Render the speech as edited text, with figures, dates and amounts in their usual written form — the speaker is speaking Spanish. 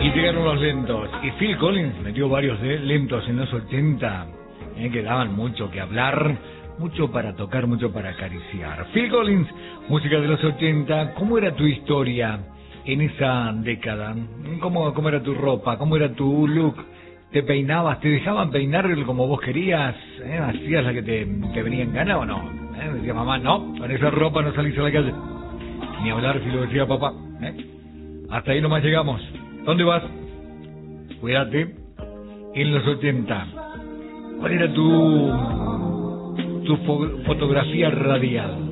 Y llegaron los lentos. Y Phil Collins metió varios lentos en los 80, que daban mucho que hablar, mucho para tocar, mucho para acariciar. Phil Collins, música de los 80. ¿Cómo era tu historia en esa década? ¿Cómo era tu ropa? ¿Cómo era tu look? ¿Te peinabas? ¿Te dejaban peinar como vos querías? ¿Hacías la que te venía en gana o no? Decía mamá, no, con esa ropa no salís a la calle. Ni hablar si lo decía papá. Hasta ahí nomás llegamos. ¿Dónde vas? Cuídate. En los 80, ¿cuál era tu fotografía radial?